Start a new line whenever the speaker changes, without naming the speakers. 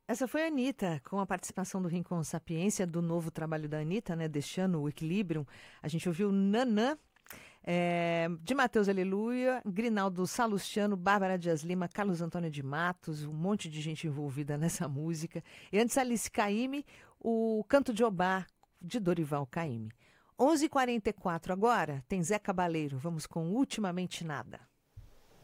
Essa foi a Anitta, com a participação do Rincon Sapiência, do novo trabalho da Anitta, né? Deste ano, o Equilibrium. A gente ouviu Nanã, de Matheus Aleluia, Grinaldo Salustiano, Bárbara Dias Lima, Carlos Antônio de Matos, um monte de gente envolvida nessa música. E antes, Alice Caymmi, o Canto de Obá, de Dorival Caymmi. 11h44 agora, tem Zé Cabaleiro. Vamos com Ultimamente Nada.